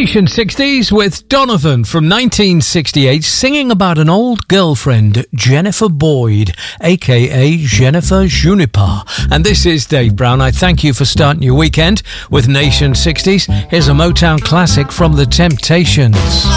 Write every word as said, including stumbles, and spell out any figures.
Nation sixties with Donovan from nineteen sixty-eight singing about an old girlfriend, Jennifer Boyd, aka Jennifer Juniper. And this is Dave Brown. I thank you for starting your weekend with Nation sixties. Here's a Motown classic from The Temptations.